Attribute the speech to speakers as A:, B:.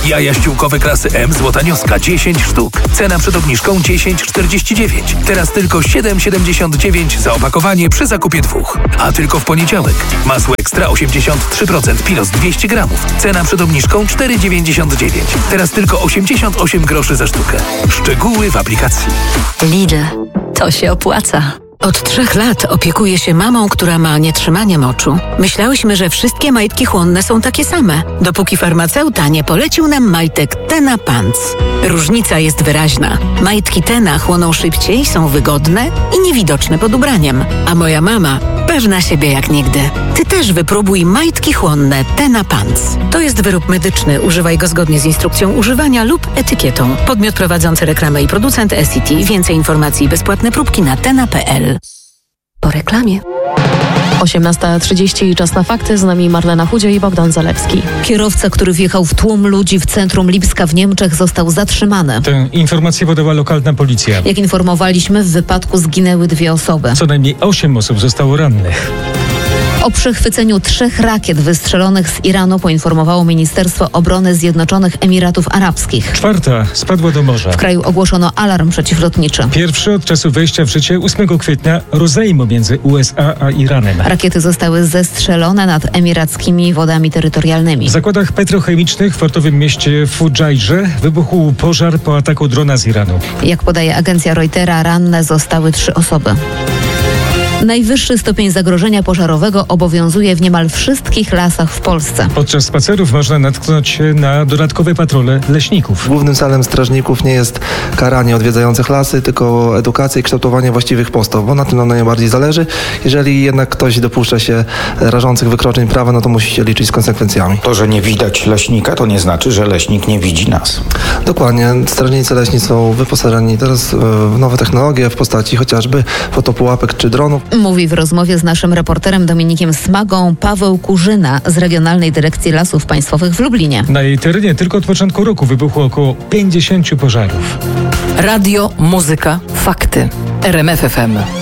A: Jaja ściółkowe klasy M złota nioska 10 sztuk. Cena przed obniżką 10,49. Teraz tylko 7,79 za opakowanie przy zakupie 2. A tylko w poniedziałek. Masło ekstra 83% Pilos 200 gramów. Cena przed obniżką 4,99. Teraz tylko 88 groszy za sztukę. Szczegóły w aplikacji.
B: Lidl. To się opłaca.
C: Od 3 lat opiekuję się mamą, która ma nietrzymanie moczu. Myślałyśmy, że wszystkie majtki chłonne są takie same, dopóki farmaceuta nie polecił nam majtek Tena Pants. Różnica jest wyraźna. Majtki Tena chłoną szybciej, są wygodne i niewidoczne pod ubraniem. A moja mama pewna siebie jak nigdy. Ty też wypróbuj majtki chłonne Tena Pants. To jest wyrób medyczny. Używaj go zgodnie z instrukcją używania lub etykietą. Podmiot prowadzący reklamę i producent SCT. Więcej informacji i bezpłatne próbki na tena.pl.
B: Po reklamie.
D: 18:30 czas na fakty. Z nami Marlena Chudzie i Bogdan Zalewski.
E: Kierowca, który wjechał w tłum ludzi w centrum Lipska w Niemczech, został zatrzymany.
F: Tę informację podała lokalna policja.
E: Jak informowaliśmy, w wypadku zginęły 2 osoby.
F: Co najmniej 8 osób zostało rannych.
E: O przechwyceniu 3 rakiet wystrzelonych z Iranu poinformowało Ministerstwo Obrony Zjednoczonych Emiratów Arabskich.
F: 4. spadła do morza.
E: W kraju ogłoszono alarm przeciwlotniczy.
F: Pierwszy od czasu wejścia w życie 8 kwietnia rozejmu między USA a Iranem.
E: Rakiety zostały zestrzelone nad emirackimi wodami terytorialnymi.
F: W zakładach petrochemicznych w portowym mieście Fudżajrze wybuchł pożar po ataku drona z Iranu.
E: Jak podaje agencja Reutera, ranne zostały 3 osoby. Najwyższy stopień zagrożenia pożarowego obowiązuje w niemal wszystkich lasach w Polsce.
F: Podczas spacerów można natknąć się na dodatkowe patrole leśników.
G: Głównym celem strażników nie jest karanie odwiedzających lasy, tylko edukacja i kształtowanie właściwych postaw, bo na tym nam najbardziej zależy. Jeżeli jednak ktoś dopuszcza się rażących wykroczeń prawa, no to musi się liczyć z konsekwencjami.
H: To, że nie widać leśnika, to nie znaczy, że leśnik nie widzi nas.
G: Dokładnie. Strażnicy leśni są wyposażeni teraz w nowe technologie w postaci chociażby fotopułapek czy dronów.
E: Mówi w rozmowie z naszym reporterem Dominikiem Smagą Paweł Kurzyna z Regionalnej Dyrekcji Lasów Państwowych w Lublinie.
F: Na jej terenie tylko od początku roku wybuchło około 50 pożarów.
C: Radio, muzyka, fakty. RMF FM.